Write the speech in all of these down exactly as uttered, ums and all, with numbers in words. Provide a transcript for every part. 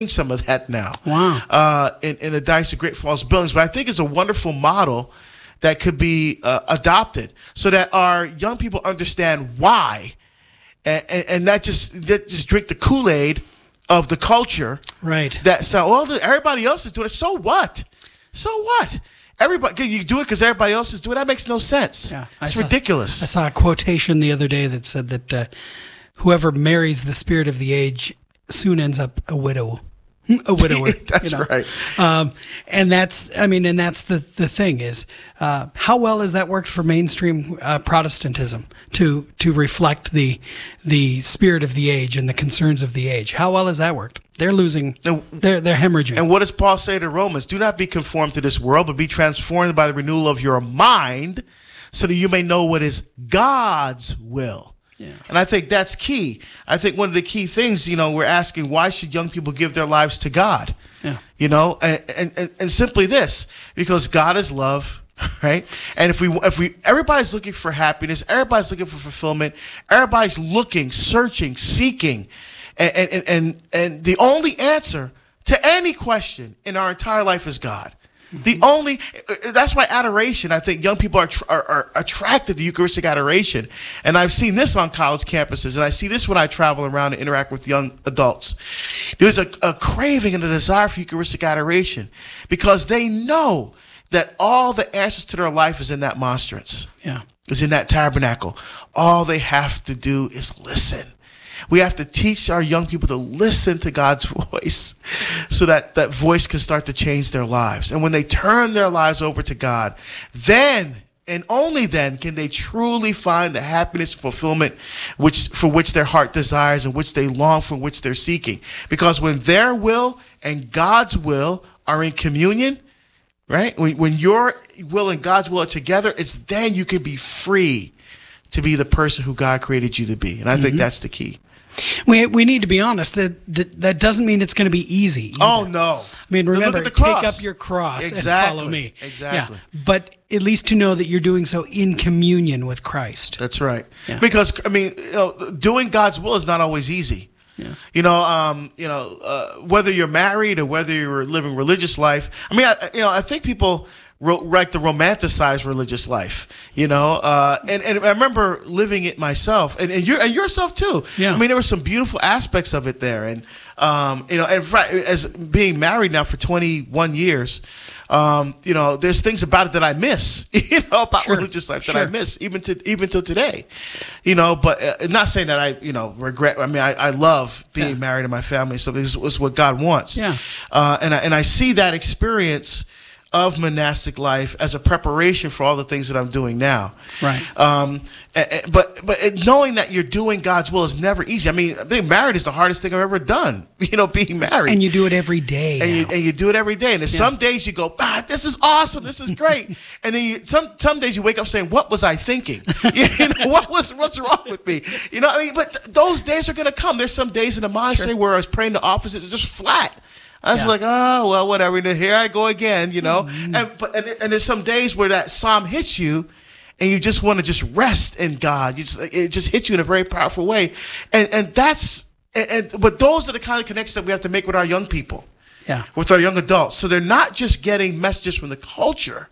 some of that now. Wow. Uh, in, in the Diocese of Great Falls Billings. But I think it's a wonderful model that could be uh, adopted so that our young people understand why and, and, and not just, just drink the Kool-Aid of the culture. Right. That so, well, everybody else is doing it. So what? So what? Everybody, you do it because everybody else is doing it. That makes no sense. Yeah, it's saw, ridiculous. I saw a quotation the other day that said that uh, whoever marries the spirit of the age soon ends up a widow. A widower. That's you know? right. Um, and that's, I mean, and that's the, the thing is, uh, how well has that worked for mainstream uh, Protestantism to to reflect the the spirit of the age and the concerns of the age? How well has that worked? They're losing, and, they're, they're hemorrhaging. And what does Paul say to Romans? Do not be conformed to this world, but be transformed by the renewal of your mind so that you may know what is God's will. Yeah. And I think that's key. I think one of the key things, you know, we're asking, why should young people give their lives to God? Yeah. You know, and, and, and simply this, because God is love, right? And if we, if we, everybody's looking for happiness, everybody's looking for fulfillment, everybody's looking, searching, seeking, and, and, and, and the only answer to any question in our entire life is God. The only, that's why adoration, I think young people are, are are attracted to Eucharistic adoration. And I've seen this on college campuses, and I see this when I travel around and interact with young adults. There's a, a craving and a desire for Eucharistic adoration because they know that all the answers to their life is in that monstrance. Yeah. Is in that tabernacle. All they have to do is listen. We have to teach our young people to listen to God's voice so that that voice can start to change their lives. And when they turn their lives over to God, then and only then can they truly find the happiness and fulfillment which for which their heart desires and which they long for, which they're seeking. Because when their will and God's will are in communion, right? When, when your will and God's will are together, it's then you can be free to be the person who God created you to be. And I mm-hmm. think that's the key. We we need to be honest. That that, that doesn't mean it's going to be easy either. Oh, no. I mean, remember, take up your cross exactly. and follow me. Exactly. Yeah. But at least to know that you're doing so in communion with Christ. That's right. Yeah. Because, I mean, you know, doing God's will is not always easy. Yeah. You know, um, you know, uh, whether you're married or whether you're living religious life. I mean, I, you know, I think people ro- like to romanticize religious life. You know, uh, and and I remember living it myself, and and, you, and yourself too. Yeah. I mean, there were some beautiful aspects of it there, and um, you know, and as being married now for twenty-one years. Um, you know, there's things about it that I miss, you know, about sure. religious life that sure. I miss, even to even till today, you know. But uh, not saying that I, you know, regret. I mean, I, I love being yeah. married and my family. So this is what God wants. Yeah. Uh, and I, and I see that experience of monastic life as a preparation for all the things that I'm doing now. Right. Um, and, and, but but knowing that you're doing God's will is never easy. I mean, being married is the hardest thing I've ever done. You know, being married. And you do it every day. And you, now. and you do it every day. And there's Yeah. some days you go, ah, this is awesome. This is great. And then you, some some days you wake up saying, what was I thinking? You know, what was what's wrong with me? You know, I mean, but th- those days are going to come. There's some days in the monastery Sure. where I was praying to offices, it's just flat. I was Yeah. like, oh, well, whatever. And here I go again, you know. Mm-hmm. And but and, and there's some days where that psalm hits you, and you just want to just rest in God. You just, it just hits you in a very powerful way, and and that's and, and but those are the kind of connections that we have to make with our young people, Yeah. with our young adults. So they're not just getting messages from the culture,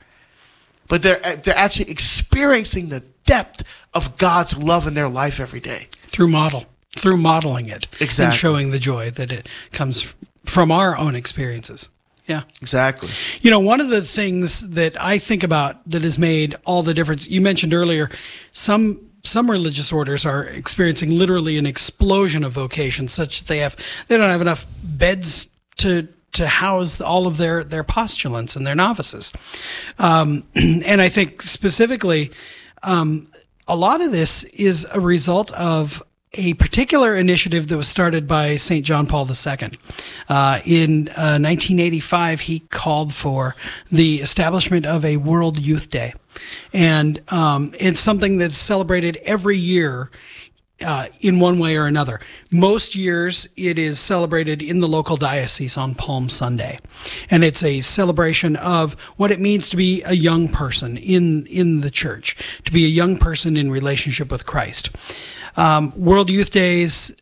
but they're they're actually experiencing the depth of God's love in their life every day Through model, through modeling it, Exactly. and showing the joy that it comes from our own experiences. Yeah. Exactly. You know, one of the things that I think about that has made all the difference, you mentioned earlier, some some religious orders are experiencing literally an explosion of vocations, such that they have they don't have enough beds to to house all of their their postulants and their novices. Um, and I think specifically, um, a lot of this is a result of a particular initiative that was started by Saint John Paul the Second. Uh, in uh, nineteen eighty-five, he called for the establishment of a World Youth Day. And um, it's something that's celebrated every year uh, in one way or another. Most years, it is celebrated in the local diocese on Palm Sunday. And it's a celebration of what it means to be a young person in, in the church, to be a young person in relationship with Christ. Um, World Youth Days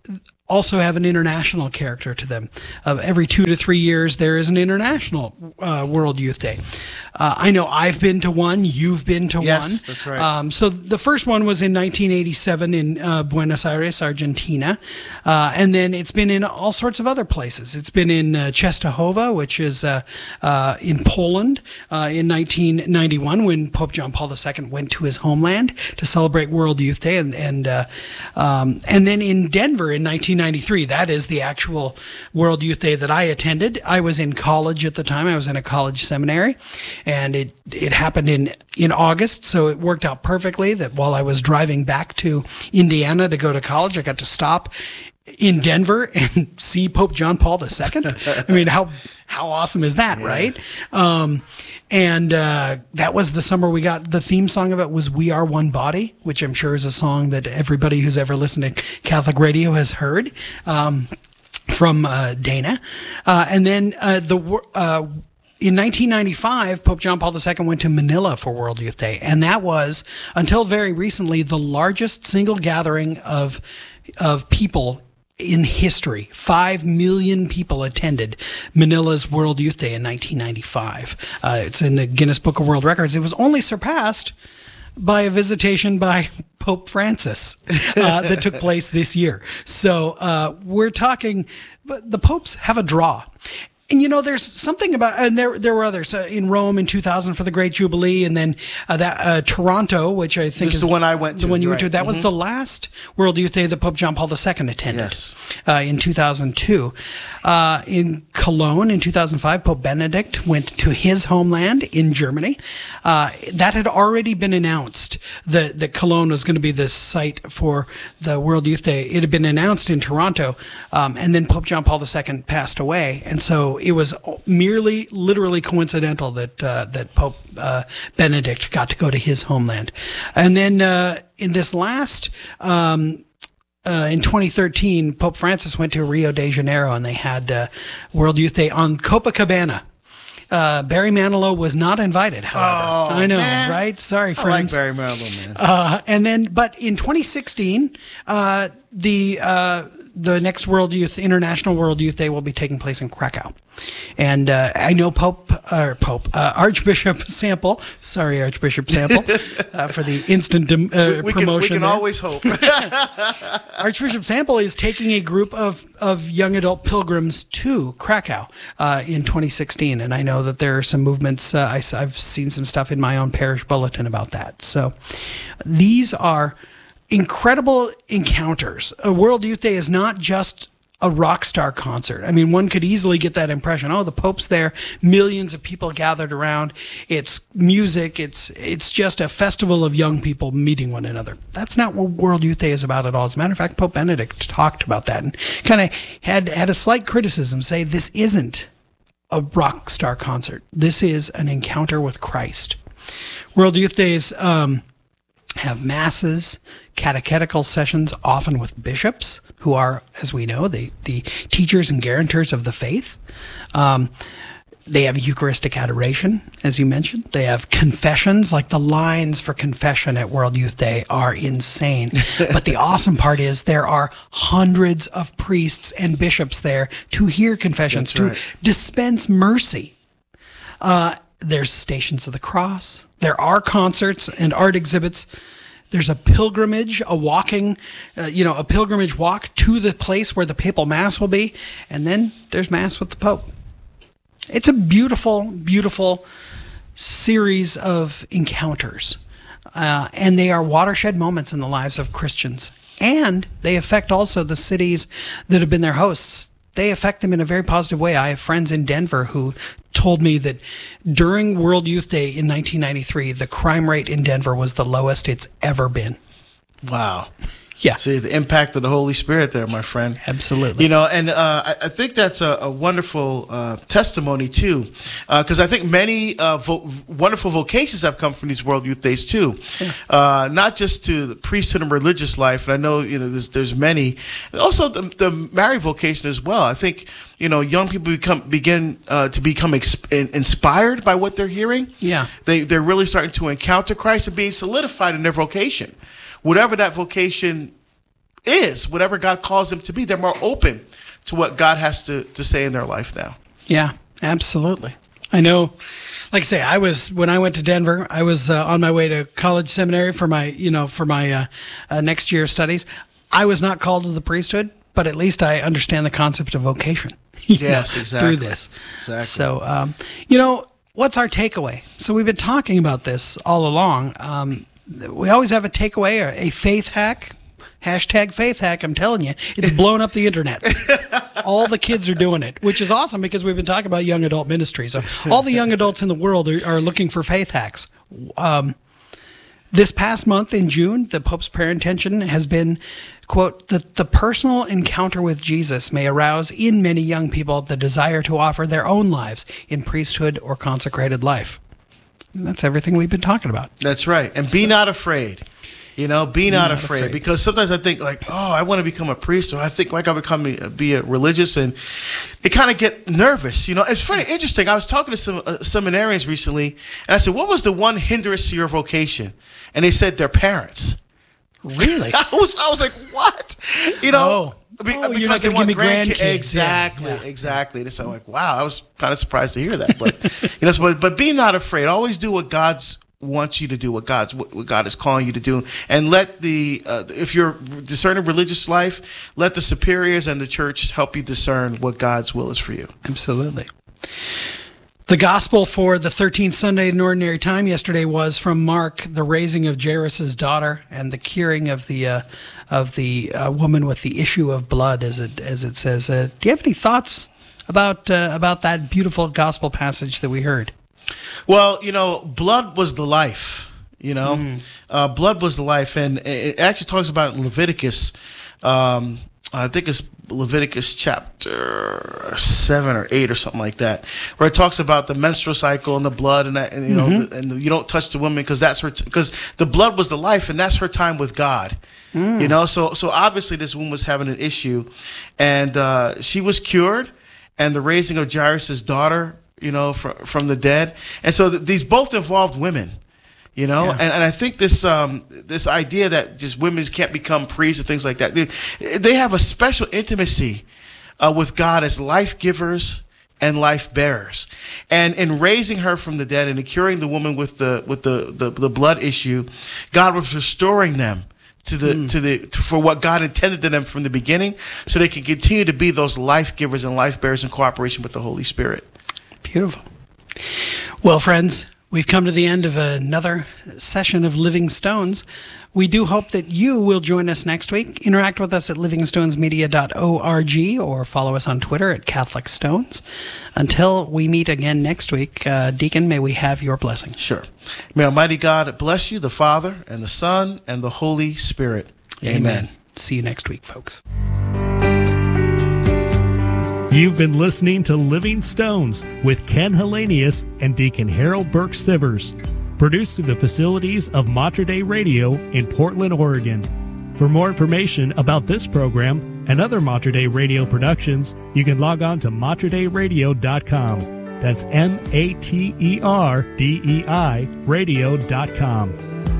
also have an international character to them. Uh, every two to three years, there is an international uh, World Youth Day. Uh, I know I've been to one. You've been to yes, one. Yes, that's right. Um, so the first one was in nineteen eighty-seven in uh, Buenos Aires, Argentina. Uh, and then it's been in all sorts of other places. It's been in uh, Częstochowa, which is uh, uh, in Poland, uh, in nineteen ninety-one when Pope John Paul the Second went to his homeland to celebrate World Youth Day. And, and, uh, um, and then in Denver in nineteen ninety-three, that is the actual World Youth Day that I attended. I was in college at the time. I was in a college seminary, and it it happened in in August, so it worked out perfectly that while I was driving back to Indiana to go to college, I got to stop in Denver and see Pope John Paul the Second. I mean, how how awesome is that, yeah. right? Um, and uh, that was the summer we got, the theme song of it was We Are One Body, which I'm sure is a song that everybody who's ever listened to Catholic radio has heard um, from uh, Dana. Uh, and then uh, the uh, in nineteen ninety-five, Pope John Paul the Second went to Manila for World Youth Day. And that was, until very recently, the largest single gathering of of people in history. Five million people attended Manila's World Youth Day in nineteen ninety-five. Uh, it's in the Guinness Book of World Records. It was only surpassed by a visitation by Pope Francis uh, that took place this year. So uh, we're talking, but the popes have a draw. And, you know, there's something about, and there there were others uh, in Rome in two thousand for the Great Jubilee, and then uh, that uh, Toronto, which I think this is the one I went to. The one you right. went to. That mm-hmm. was the last World Youth Day that Pope John Paul the Second attended yes. uh, in two thousand two. Uh, in Cologne in two thousand five, Pope Benedict went to his homeland in Germany. Uh, that had already been announced that, that Cologne was going to be the site for the World Youth Day. It had been announced in Toronto, um, and then Pope John Paul the Second passed away, and so it was merely, literally coincidental that uh, that Pope uh, Benedict got to go to his homeland. And then uh, in this last, um, uh, in twenty thirteen, Pope Francis went to Rio de Janeiro, and they had uh, World Youth Day on Copacabana. Uh, Barry Manilow was not invited, however. Oh, I know, man. right? Sorry, friends. I like Barry Manilow, man. Uh, and then, but in twenty sixteen, uh, the uh, the next World Youth, International World Youth Day will be taking place in Krakow. And uh, I know Pope, or Pope, uh, Archbishop Sample, sorry, Archbishop Sample, uh, for the instant dem- uh, we, we promotion. Can, we can there. always hope. Archbishop Sample is taking a group of, of young adult pilgrims to Krakow uh, in twenty sixteen. And I know that there are some movements. Uh, I, I've seen some stuff in my own parish bulletin about that. So these are incredible encounters. A World Youth Day is not just a rock star concert. I mean, one could easily get that impression. Oh, the Pope's there, millions of people gathered around. It's music. It's it's just a festival of young people meeting one another. That's not what World Youth Day is about at all. As a matter of fact, Pope Benedict talked about that and kind of had had a slight criticism, say this isn't a rock star concert. This is an encounter with Christ. World Youth Days um, have masses, catechetical sessions, often with bishops, who are, as we know, the, the teachers and guarantors of the faith. Um, they have Eucharistic adoration, as you mentioned. They have confessions, like the lines for confession at World Youth Day are insane. But the awesome part is there are hundreds of priests and bishops there to hear confessions, That's right. to dispense mercy. Uh, there's Stations of the Cross. There are concerts and art exhibits. There's a pilgrimage, a walking, uh, you know, a pilgrimage walk to the place where the papal mass will be. And then there's Mass with the Pope. It's a beautiful, beautiful series of encounters. Uh, and they are watershed moments in the lives of Christians. And they affect also the cities that have been their hosts. They affect them in a very positive way. I have friends in Denver who told me that during World Youth Day in nineteen ninety-three, the crime rate in Denver was the lowest it's ever been. Wow. Yeah. See the impact of the Holy Spirit there, my friend. Absolutely. You know, and uh, I, I think that's a, a wonderful uh, testimony, too, because uh, I think many uh, vo- wonderful vocations have come from these World Youth Days, too, yeah. uh, not just to the priesthood and religious life. And I know, you know, there's, there's many. Also, the, the married vocation as well. I think, you know, young people become begin uh, to become exp- in, inspired by what they're hearing. Yeah. They, they're really starting to encounter Christ and being solidified in their vocation. Whatever that vocation is, whatever God calls them to be. They're more open to what God has to, to say in their life now. Yeah, absolutely. I know, like I say, I was, when I went to Denver, I was uh, on my way to college seminary for my, you know, for my uh, uh, next year of studies. I was not called to the priesthood, but at least I understand the concept of vocation. Yes, know, exactly. Through this. Exactly. So, um, you know, what's our takeaway? So we've been talking about this all along. Um, we always have a takeaway, or a faith hack. Hashtag faith hack. I'm telling you, it's blown up the internet. All the kids are doing it, which is awesome because we've been talking about young adult ministry. So all the young adults in the world are, are looking for faith hacks. Um, this past month in June, the Pope's prayer intention has been, quote, that the personal encounter with Jesus may arouse in many young people the desire to offer their own lives in priesthood or consecrated life. And that's everything we've been talking about. That's right. And be so, not afraid. You know, be, be not, not afraid. afraid. Because sometimes I think like, oh, I want to become a priest, or I think like I become a, be a religious, and they kind of get nervous. You know, it's funny, interesting. I was talking to some uh, seminarians recently, and I said, what was the one hindrance to your vocation? And they said their parents. Really? I was, I was like, what? You know, oh. be, oh, because you're not they going want to give me grandkids. grandkids. Exactly, yeah, yeah. exactly. And so I'm like, wow, I was kind of surprised to hear that. But you know, so, but, but be not afraid. Always do what God's wants you to do, what God's what God is calling you to do, and let the uh, if you're discerning religious life, let the superiors and the church help you discern what God's will is for you. Absolutely. The gospel for the thirteenth Sunday in Ordinary Time yesterday was from Mark, the raising of Jairus' daughter and the curing of the uh, of the uh, woman with the issue of blood, as it as it says. Uh, do you have any thoughts about uh, about that beautiful gospel passage that we heard? Well, you know, blood was the life, you know, mm. uh, blood was the life. And it actually talks about Leviticus. Um, I think it's Leviticus chapter seven or eight or something like that, where it talks about the menstrual cycle and the blood, and that, and you mm-hmm. know, the, and you don't touch the woman because that's her, because t- the blood was the life, and that's her time with God. Mm. You know, so so obviously this woman was having an issue, and uh, she was cured, and the raising of Jairus' daughter, you know, from from the dead. And so th- these both involved women, you know, yeah. and, and I think this um, this idea that just women can't become priests and things like that, they, they have a special intimacy uh, with God as life givers and life bearers. And in raising her from the dead and curing the woman with the with the, the, the blood issue, God was restoring them to the mm. to the to, for what God intended to them from the beginning, so they can continue to be those life givers and life bearers in cooperation with the Holy Spirit. Beautiful. Well, friends, we've come to the end of another session of Living Stones. We do hope that you will join us next week. Interact with us at living stones media dot org or follow us on Twitter at Catholic Stones. Until we meet again next week, uh, Deacon, may we have your blessing. Sure. May Almighty God bless you, the Father, and the Son, and the Holy Spirit. Amen. Amen. See you next week, folks. You've been listening to Living Stones with Ken Hellenius and Deacon Harold Burke Sivers, produced through the facilities of Mater Dei Radio in Portland, Oregon. For more information about this program and other Mater Dei Radio productions, you can log on to mater dei radio dot com. That's M A T E R D E I radio dot com.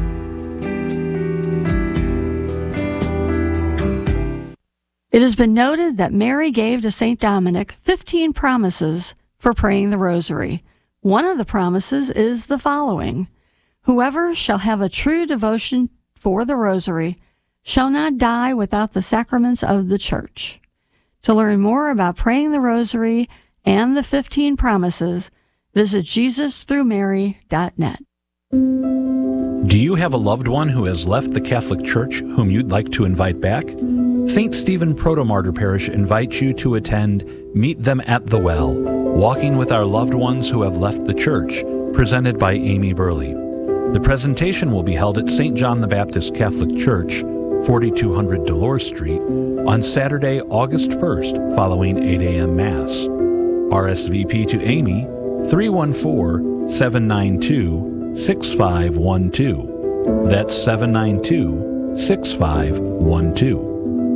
It has been noted that Mary gave to Saint Dominic fifteen promises for praying the rosary. One of the promises is the following: whoever shall have a true devotion for the rosary shall not die without the sacraments of the Church. To learn more about praying the rosary and the fifteen promises, visit jesus through mary dot net. Do you have a loved one who has left the Catholic Church whom you'd like to invite back? Saint Stephen Protomartyr Parish invites you to attend Meet Them at the Well, Walking with Our Loved Ones Who Have Left the Church, presented by Amy Burley. The presentation will be held at Saint John the Baptist Catholic Church, forty-two hundred Dolores Street, on Saturday, August first, following eight a.m. Mass. R S V P to Amy, three one four, seven nine two, six five one two. That's seven nine two, six five one two.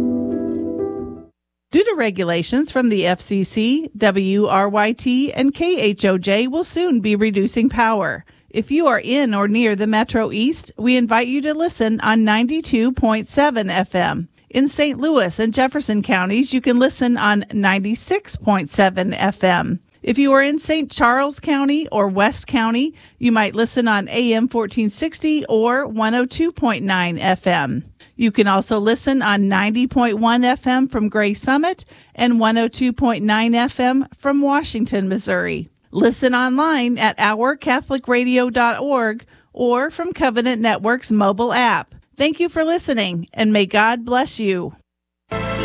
Due to regulations from the F C C, W R Y T, and K H O J will soon be reducing power. If you are in or near the Metro East, we invite you to listen on ninety-two point seven F M. In Saint Louis and Jefferson counties, you can listen on ninety-six point seven F M. If you are in Saint Charles County or West County, you might listen on A M fourteen sixty or one oh two point nine F M. You can also listen on ninety point one F M from Gray Summit and one oh two point nine F M from Washington, Missouri. Listen online at our catholic radio dot org or from Covenant Network's mobile app. Thank you for listening, and may God bless you.